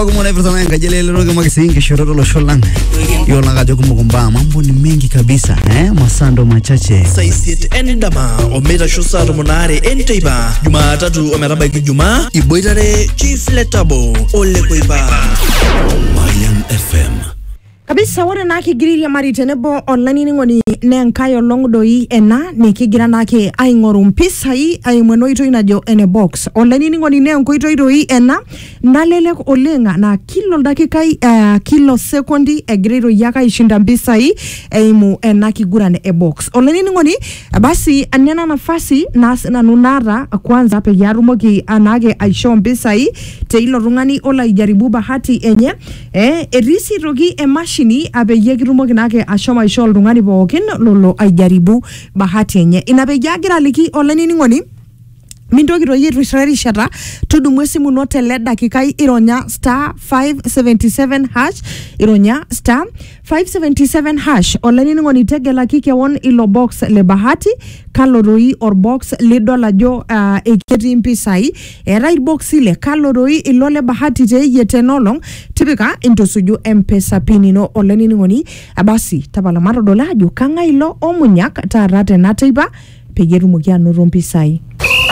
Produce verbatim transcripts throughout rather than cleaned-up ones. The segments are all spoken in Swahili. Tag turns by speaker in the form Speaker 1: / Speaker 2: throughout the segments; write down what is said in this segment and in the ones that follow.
Speaker 1: Como na versão ngajele lero kama kisingi shororo lo sholang. Yo langa joko mkomba mambo ni mengi kabisa eh masando machache.
Speaker 2: Saisiet endama ometa shosaro monare enteiba. Jumatatu omeraba kijuma iboitare Chief Letabo ole koiba. Mayan F M.
Speaker 3: Kabisa wale na kigiri ya mari tenebo online ni ngoni ne nkayo longdoi ena ne kigira na ke ai ngoru mpisa hii ai mweno ito inajo ene box online ni ngoni ne nko ito ito hii ena nalele olenga na kilo dakika uh, kilo sekundi egredo yaka ishinda mpisa hii eimu ena kigura ne e box online ni ngoni basi anena nafasi na, na nunara kwanza pe yarumoki anage aisho mpisa hii te ilo rungani ola ijaribu bahati enye eh erisi rogi emashi ni abe yegirumo ginake ashoma ishol dungani bokin lolo ajaribu bahati yenye inabe yagira liki oleni ngoni mindo giro yetu israeli shata tudu mwesi munote le dakika ironya star five seven seven hash ironya star five seven seven hash oleni ngoni tegela kike won ilo box le bahati kaloroi or box le dola jo uh, eketi mpisai e right box ile kaloroi ilo le bahati te yetenolong tibika into suju mpesa pinino oleni ngoni abasi tabala maro dola jo kanga ilo omunyak tarate nataiba pegeru mugiano rompisai.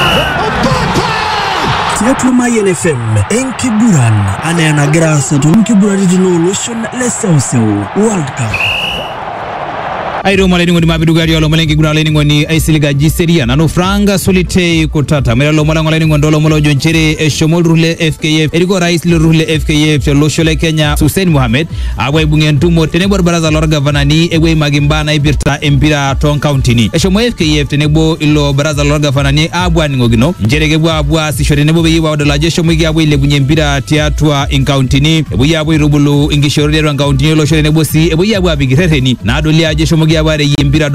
Speaker 2: Tiatu Mayan F M enkiburan ana grasa tu enkiburan dino lotion lesauso World Cup.
Speaker 4: Airo maleni ngoni mabidu gari alo malengi guna maleni ngoni aisiliga jiseria nano franga solite kutata mera lo malango maleni ngondolo molo jonchere eshomol rule F K F eriko rais le rule F K F lo shole Kenya Hussein Mohamed agwe bungen tumo tenebo baraza lor governor ni egwe magimba na ibirta empira ton county ni eshomo F K F tenebo ilo baraza lor governor ni abwa ngogino njerege bwa abwa sishore nebo be yiwa dola jesho mwigi abwe le bunye empira tiatwa in county ni ebu abwe rubulu ingishore ran county ni lo shole nebo si ebu abwa bigirere ni na dolia jesho
Speaker 5: In this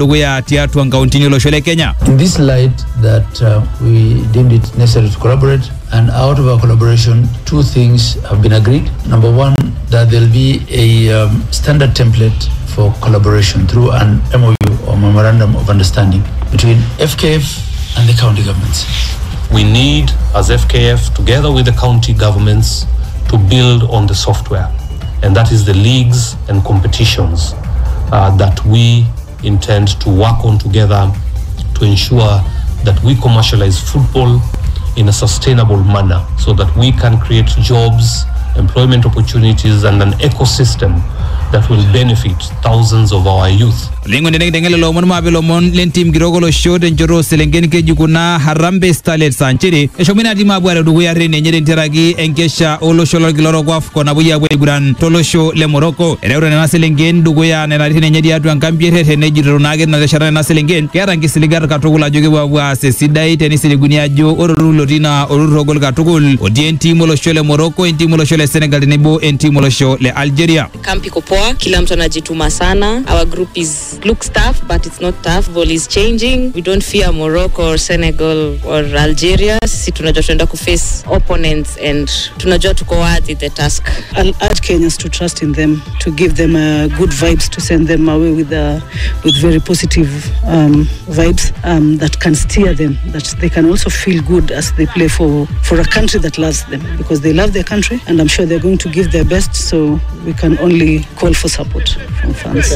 Speaker 5: light that uh, we deemed it necessary to collaborate, and out of our collaboration two things have been agreed. Number one, that there will be a um, standard template for collaboration through an M O U or Memorandum of Understanding between F K F and the county governments.
Speaker 6: We need, as F K F, together with the county governments, to build on the software, and that is the leagues and competitions uh, that we intend to work on together to ensure that we commercialize football in a sustainable manner so that we can create jobs, employment opportunities, and an ecosystem that will benefit thousands of our youth.
Speaker 5: Lingo ndenge ndengele lo mon mabelo mon lentim girogolo shode njoro selengeni ke jukuna Harambee Starlets sanchiri eshomina di mabware dugu ya rene nyere nteragi enkesha olo sholo giloro gwaf kona buya bwe guran tolosho le Morocco ereure na selengeni dugu ya nena rene nyedi atu ankampiere rene jiro nage na shara na selengeni kera ngisiligar katugula joge bwa se sidai tenisi ligunia jo oruru lotina oruru gol katugul odienti molo shole Morocco enti molo shole Senegal nebo enti molo shole Algeria.
Speaker 7: Kampi kopoa kila mtu anajituma sana. Our group is looks tough, but it's not tough. Ball is changing. We don't fear Morocco or Senegal or Algeria. Sisi tunajua tunaenda ku face opponents and tunajua tuko worthy the task.
Speaker 8: I'll urge Kenyans to trust in them, to give them uh, good vibes, to send them away with uh, with very positive um, vibes um, that can steer them, that they can also feel good as they play for, for a country that loves them, because they love their country, and I'm sure they're going to give their best, so we can only call for support from fans.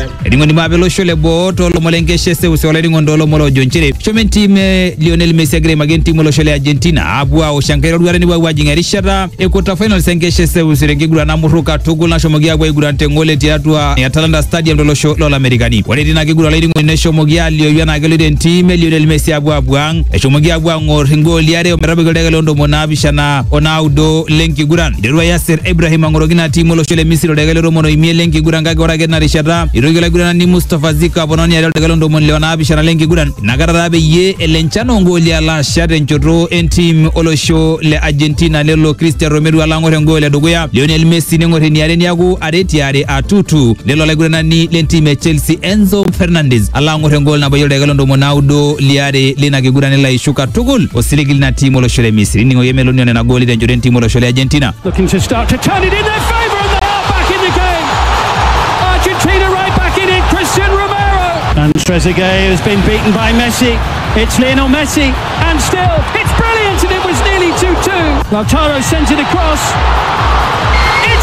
Speaker 5: Boto lo molengeshe se usoleni ngondolo molo jonchire chomen team Lionel Messi agre magenti molo shole Argentina abwa o shankero duare ni bwa jingarishara e quarter final sengeshe se usirenge gura na muruka tugul na shomogia bwa gura ntengole tiatwa ya Atalanta Stadium dolo show lo Americani wale dina gura lady ngone shomogia lio yana galiden team Lionel Messi abwa bwang e shomogia bwa ngor ngoli yare o merabe golega londo monabishana onaudo lenki guran derwa Yasser Ibrahim ngorogina team lo shole Misri degale romono imie lenki guranga gora gena rishara irogela gura ni Mustafa Zika bononi ya degalondo mon leona bishana lengi gudan nagararabe ye elenchano ngoli ala shade njoro en team olosho le Argentina lelo Cristiano Romero ala ngore ngole dogoya Lionel Messi ngore ni areni yago areti are atutu lelo la gudana ni len team Chelsea Enzo Fernandez ala ngore ngol na bayo degalondo monaudo liare lena ge gudana la ishuka tugul osiligil na team olosho le Misri ningo yemelo ni na goli de njoro team olosho le Argentina
Speaker 9: looking to start to turn it in their favor and they are back in the game. Argentina right back in it. Cristiano Romero. And Trezeguet has been beaten by Messi. It's Lionel Messi, and still, it's brilliant, and it was nearly two two. Lautaro sends it across. It's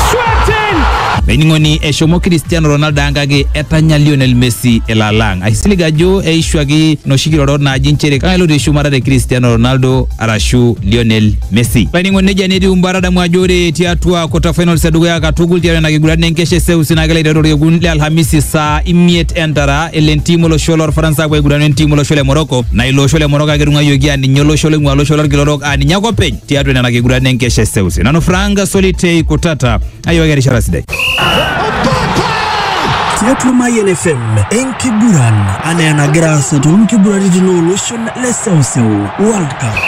Speaker 5: laining'oni eshomo Cristiano Ronaldo angake etanya Lionel Messi elalang aisilig ajo eishuaki noshi kirorot naaji nchere kang'ae lotii shumata te Cristiano Ronaldo arashu Lionel Messi. Laining'oni nejia netiu imbaa adamu ajo ore tiatua quarter finals edukuya katukul tiatua ina kiguran enkeshe Seus naa kelo aiteru orkekun le Alhamisi saa imiet entara ele entiim olosho lorfaransa apuo aiguranu entiim olosho le Morocco na ilo olosho le Morocco ake etung'ayioki aa ninye olosho loing'ua olosho lorkila aa ninye ake openy tiatua nena kiguran enkeshe Seus. Nanu Frank Solitei Kutata ayiwaki erishata sidai.
Speaker 2: Tiatua Mayan F M enkiguran anaa enagira aasa toonkiguraritin olosho le Seuseu World Cup.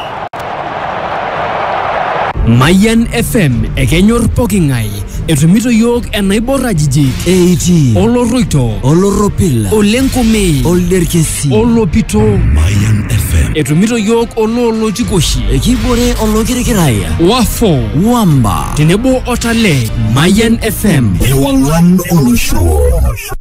Speaker 10: Mayan F M ekenyor poking'ae etumito yiok enaibor ajijik
Speaker 2: Eiti
Speaker 10: oloroito
Speaker 2: Oloropil
Speaker 10: Olenkomei
Speaker 2: Olderkesi
Speaker 10: Olopito
Speaker 2: Mayan F M
Speaker 10: etumito yiok ololotikoshi
Speaker 2: ekibore olokirikiraya
Speaker 10: Wafo
Speaker 2: Wamba
Speaker 10: tenebo otale Mayan F M
Speaker 2: ewang'an olosho.